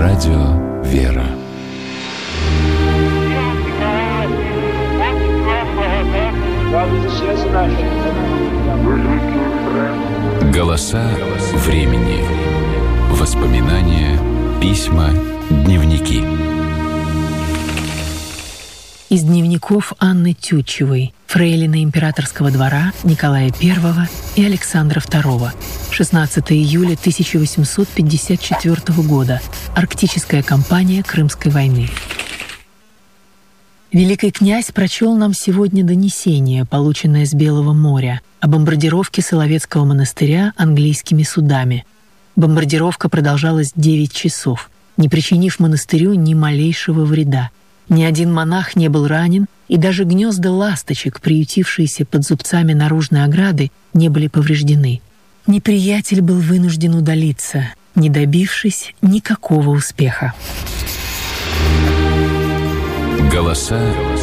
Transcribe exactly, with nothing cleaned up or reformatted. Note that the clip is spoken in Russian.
Радио «Вера». Голоса времени. Воспоминания, письма, дневники. Из дневников Анны Тютчевой, фрейлины императорского двора Николая Первого и Александра Второго. шестнадцатого июля тысяча восемьсот пятьдесят четвёртого года. Арктическая кампания Крымской войны. Великий князь прочел нам сегодня донесение, полученное с Белого моря, о бомбардировке Соловецкого монастыря английскими судами. Бомбардировка продолжалась девять часов, не причинив монастырю ни малейшего вреда. Ни один монах не был ранен, и даже гнезда ласточек, приютившиеся под зубцами наружной ограды, не были повреждены. Неприятель был вынужден удалиться, не добившись никакого успеха. Голоса